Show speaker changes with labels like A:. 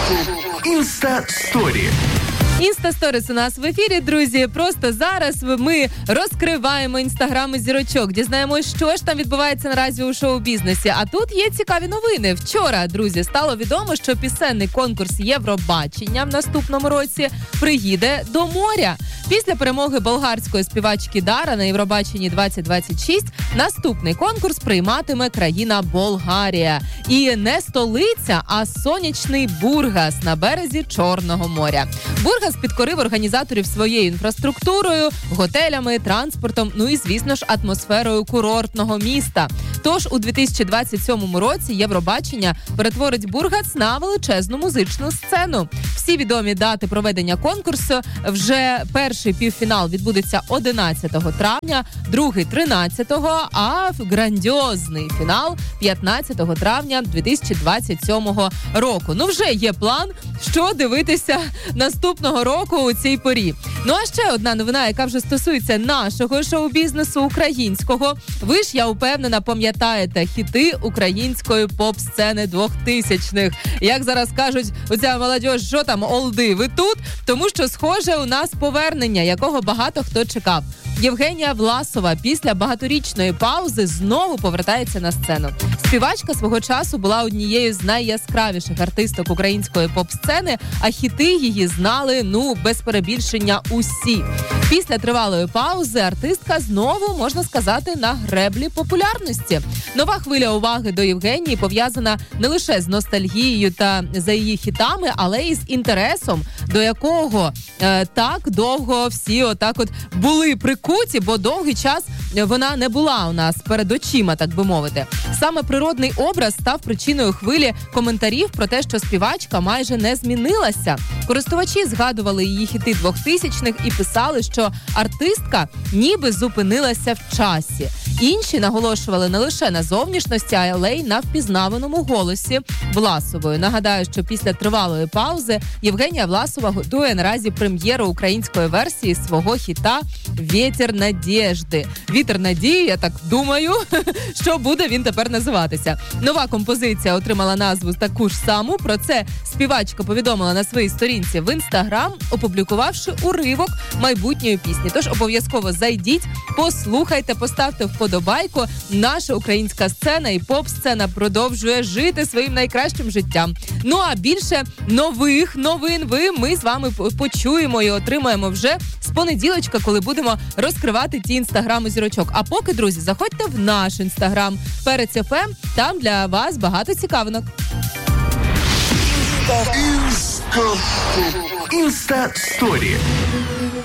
A: Інста-сторі.
B: Інста-сторіс у нас в ефірі, друзі. Просто зараз ми розкриваємо інстаграми зірочок, дізнаємось, що ж там відбувається наразі у шоу-бізнесі. А тут є цікаві новини. Вчора, друзі, стало відомо, що пісенний конкурс Євробачення в наступному році приїде до моря. Після перемоги болгарської співачки Дара на Євробаченні 2026 наступний конкурс прийматиме країна Болгарія. І не столиця, а сонячний Бургас на березі Чорного моря. Бургас підкорив організаторів своєю інфраструктурою, готелями, транспортом, ну і, звісно ж, атмосферою курортного міста. Тож у 2027 році Євробачення перетворить Бургас на величезну музичну сцену. Всі відомі дати проведення конкурсу. Вже перший півфінал відбудеться 11 травня, другий 13-го, а грандіозний фінал 15 травня 2027 року. Ну вже є план, що дивитися наступного року у цій порі. Ну а ще одна новина, яка вже стосується нашого шоу-бізнесу українського. Ви ж, я упевнена, пам'ятаєте хіти української поп-сцени 2000-х. Як зараз кажуть, оця молодь, що там, олди, ви тут? Тому що, схоже, у нас повернення, якого багато хто чекав. Євгенія Власова після багаторічної паузи знову повертається на сцену. Співачка свого часу була однією з найяскравіших артисток української поп-сцени, а хіти її знали, без перебільшення усі. Після тривалої паузи артистка знову, можна сказати, на греблі популярності. Нова хвиля уваги до Євгенії пов'язана не лише з ностальгією та за її хітами, але й з інтересом, до якого так довго всі були прикуті, бо довгий час вона не була у нас перед очима, так би мовити. Саме природний образ став причиною хвилі коментарів про те, що співачка майже не змінилася. Користувачі згадували її хіти 2000-х і писали, що артистка ніби зупинилася в часі. Інші наголошували не лише на зовнішності, але й на впізнаваному голосі Власової. Нагадаю, що після тривалої паузи Євгенія Власова готує наразі прем'єру української версії свого хіта «Вітер надєжди». «Вітер надії», я так думаю, що буде він тепер називатися. Нова композиція отримала назву таку ж саму. Про це співачка повідомила на своїй сторінці в Інстаграм, опублікувавши уривок майбутньої пісні. Тож обов'язково зайдіть, послухайте, поставте вподобайку. Наша українська сцена і поп-сцена продовжує жити своїм найкращим життям. Ну а більше нових новин ми з вами почуємо і отримаємо вже з понеділочка, коли будемо розкривати ті інстаграми зірочок. А поки, друзі, заходьте в наш інстаграм Перець ФМ, там для вас багато цікавинок.
A: Інста-сторі.